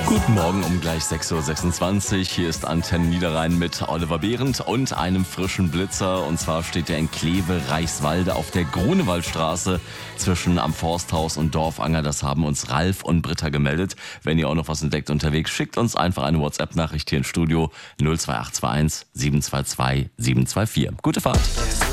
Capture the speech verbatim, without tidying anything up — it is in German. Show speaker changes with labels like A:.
A: Guten Morgen um gleich sechs Uhr sechsundzwanzig. Hier ist Antenne Niederrhein mit Oliver Behrendt und einem frischen Blitzer. Und zwar steht er in Kleve-Reichswalde auf der Grunewaldstraße zwischen am Forsthaus und Dorfanger. Das haben uns Ralf und Britta gemeldet. Wenn ihr auch noch was entdeckt unterwegs, schickt uns einfach eine WhatsApp-Nachricht hier ins Studio null zwei acht zwei eins sieben zwei zwei sieben zwei vier. Gute Fahrt.